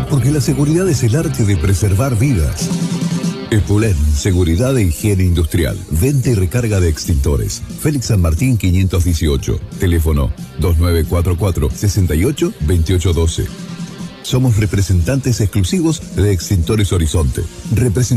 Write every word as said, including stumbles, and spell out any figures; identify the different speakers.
Speaker 1: porque la seguridad es el arte de preservar vidas. Espulén, seguridad e higiene industrial, venta y recarga de extintores. Félix San Martín quinientos dieciocho, teléfono dos nueve cuatro cuatro, seis ocho, dos ocho uno dos. Somos representantes exclusivos de Extintores Horizonte. Represent